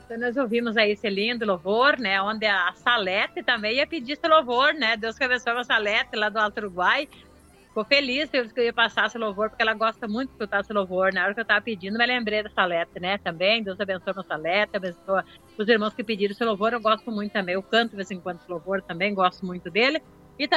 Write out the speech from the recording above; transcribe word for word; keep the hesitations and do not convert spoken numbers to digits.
Então nós ouvimos aí esse lindo louvor, né? Onde a Salete também ia pedir esse louvor, né? Deus que abençoe a Salete lá do Alto Uruguai. Ficou feliz que eu ia passar esse louvor, porque ela gosta muito de escutar esse louvor. Na hora que eu estava pedindo, me lembrei da Salete, né? Também, Deus abençoe a Salete, abençoa os irmãos que pediram esse louvor. Eu gosto muito também. Eu canto de vez em quando esse louvor também, gosto muito dele.